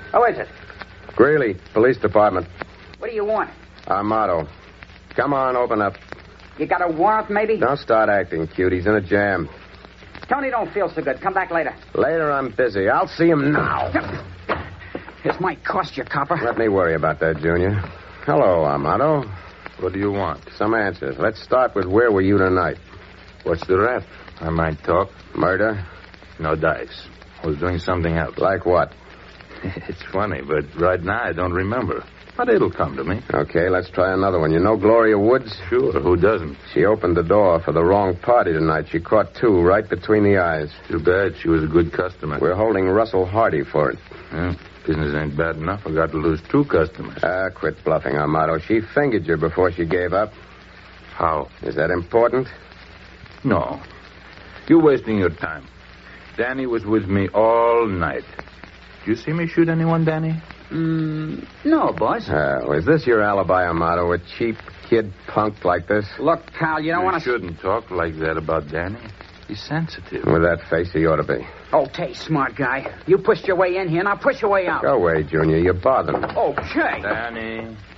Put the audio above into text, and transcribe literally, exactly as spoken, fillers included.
Who is it? Greeley, police department. What do you want? Armato. Come on, open up. You got a warrant, maybe? Don't start acting cute. He's in a jam. Tony don't feel so good. Come back later. Later, I'm busy. I'll see him now. This might cost you, copper. Let me worry about that, Junior. Hello, Armato. What do you want? Some answers. Let's start with where were you tonight? What's the rap? I might talk. Murder? No dice. I was doing something else. Like what? It's funny, but right now I don't remember. But it'll come to me. Okay, let's try another one. You know Gloria Woods? Sure, who doesn't? She opened the door for the wrong party tonight. She caught two right between the eyes. Too bad. She was a good customer. We're holding Russell Hardy for it. Yeah, business ain't bad enough. I got to lose two customers. Ah, quit bluffing, Armato. She fingered you before she gave up. How? Is that important? No. You're wasting your time. Danny was with me all night. Did you see me shoot anyone, Danny? Mm, no, boss. Uh, is this your alibi, Armato? A cheap kid punk like this? Look, pal, you don't you want to... shouldn't talk like that about Danny. He's sensitive. With that face, he ought to be. Okay, smart guy. You pushed your way in here, now push your way out. Go away, Junior. You're bothering me. Okay. Danny.